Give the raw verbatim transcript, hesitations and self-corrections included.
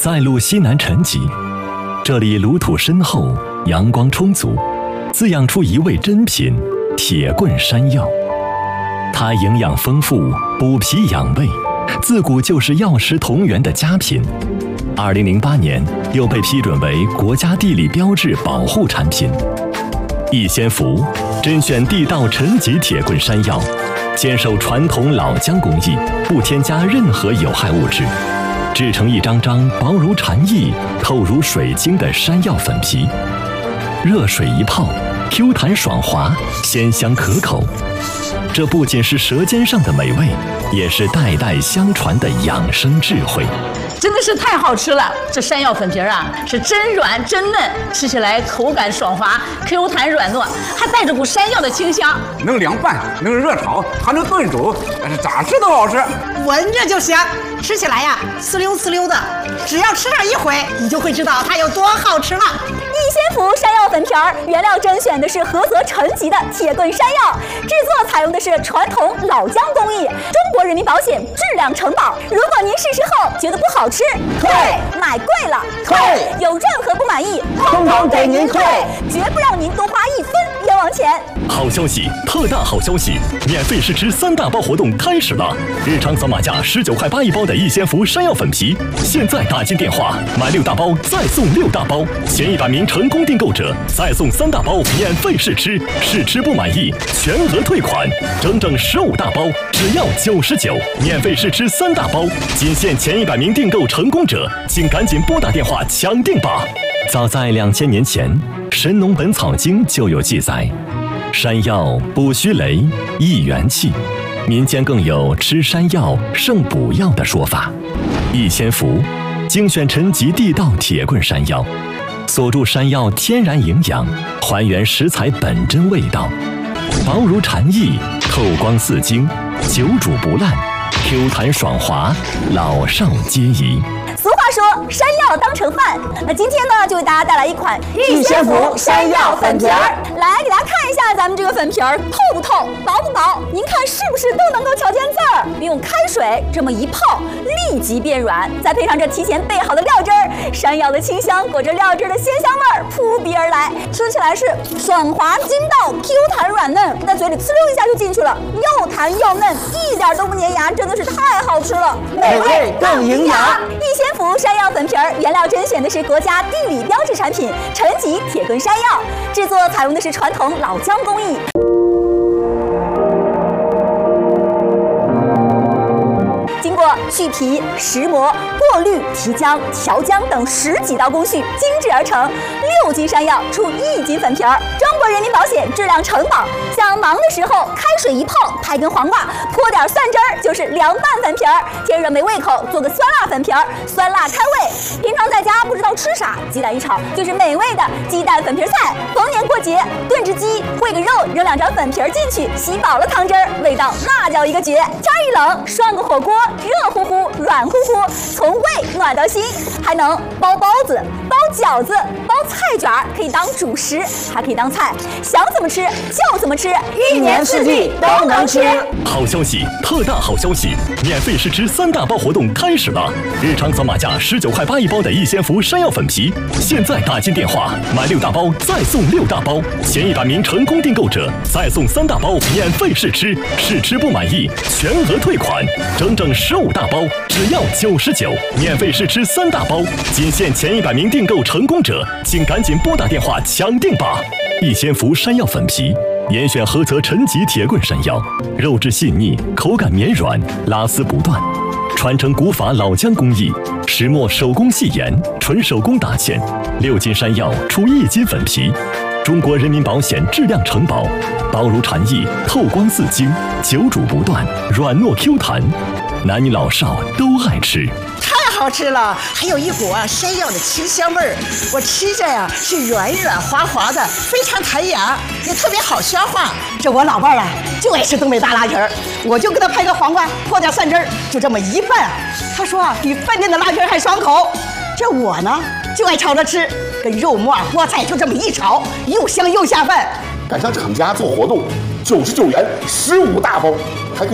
在路西南陈集，这里炉土深厚，阳光充足，滋养出一味珍品——铁棍山药。它营养丰富，补脾养胃，自古就是药食同源的佳品。二零零八年又被批准为国家地理标志保护产品。逸仙福甄选地道陈集铁棍山药，坚守传统老姜工艺，不添加任何有害物质，制成一张张薄如蝉翼、透如水晶的山药粉皮。热水一泡 ，Q 弹爽滑，鲜香可口。这不仅是舌尖上的美味，也是代代相传的养生智慧。 真的是太好吃了！这山药粉皮儿啊，是真软真嫩，吃起来口感爽滑 ，Q 弹软糯，还带着股山药的清香。 能凉拌，能热炒，还能炖煮，咋吃都好吃。 闻着就香，吃起来呀，呲溜呲溜的。只要吃上一回，你就会知道它有多好吃了。 逸仙福山药粉皮儿原料甄选的是菏泽陈集的铁棍山药，制作采用的是传统老姜工艺，中国人民保险质量承保。如果您试吃后觉得不好吃，退；买贵了，退；有任何不满意，通通给您退，绝不让您多花一分冤枉钱。 好消息，特大好消息！免费试吃三大包活动开始了，日常扫码价十九块八一包的逸仙福山药粉皮，现在打进电话买六大包再送六大包，前一百名成功订购者再送三大包免费试吃，试吃不满意全额退款，整整十五大包只要九十九，免费试吃三大包，仅限前一百名订购成功者，请赶紧拨打电话抢订吧！早在两千年前，《神农本草经》就有记载。山药补虚雷，益元气，民间更有吃山药胜补药的说法。逸仙福精选陈集地道铁棍山药，锁住山药天然营养，还原食材本真味道，薄如蝉翼，透光似晶，久煮不烂， Q 弹爽滑，老少皆宜。 俗话说山药当成饭，那今天呢就为大家带来一款逸仙福山药粉皮儿。 来给大家看一下咱们这个粉皮儿透不透，薄不薄，您看是不是都能够瞧见字儿？用开水这么一泡，立即变软，再配上这提前备好的料汁儿，山药的清香裹着料汁的鲜香味儿扑鼻而来，吃起来是爽滑筋道 ，Q 弹软嫩，在嘴里呲溜一下就进去了，又弹又嫩，一点都不粘牙，真的是太好吃了， 美味更营养。 逸仙福山药粉皮儿原料甄选的是国家地理标志产品陈集铁棍山药，制作采用的是传统老姜工艺。经过去皮、石磨、过滤、提浆、调浆等十几道工序精制而成，六斤山药出一斤粉皮儿，中国人民保险质量承保。想忙的时候，开水一泡，拍根黄瓜，泼点蒜汁儿，就是凉拌粉皮儿。天热没胃口，做个酸辣粉皮儿，酸辣开胃。平常在家不知道吃啥，鸡蛋一炒就是美味的鸡蛋粉皮菜。逢年过节炖只鸡，烩个肉，扔两张粉皮儿进去，吸饱了汤汁儿，味道那叫一个绝。天一冷，涮个火锅，热乎乎、软乎乎，从胃暖到心，还能包包子、包饺子、包菜卷儿，可以当主食，还可以当菜，想怎么吃就怎么吃， 一年四季都能吃。 好消息，特大好消息！免费试吃三大包活动开始了，日常扫码价十九块八一包的逸仙福山药粉皮，现在打进电话买六大包再送六大包，前一百名成功订购者再送三大包免费试吃，试吃不满意全额退款，整整十五大包只要九十九，免费试吃三大包，仅限前一百名订购成功者，请赶紧拨打电话抢订吧！逸仙福山药粉皮严选菏泽陈集铁棍山药，肉质细腻，口感绵软，拉丝不断，传承古法老姜工艺，石磨手工细研，纯手工打芡，六斤山药出一斤粉皮，中国人民保险质量承保，薄如蝉翼，透光似晶，久煮不断，软糯 Q 弹，男女老少都爱吃。 太好吃了，还有一股啊山药的清香味儿，我吃着呀是软软滑滑的，非常弹牙，也特别好消化。这我老伴儿啊就爱吃东北大拉皮儿，我就给他拍个黄瓜，泼点蒜汁儿，就这么一拌，他说啊比饭店的拉皮儿还爽口。这我呢就爱炒着吃，跟肉末菠菜就这么一炒，又香又下饭。 赶上厂家做活动，九十九元十五大包。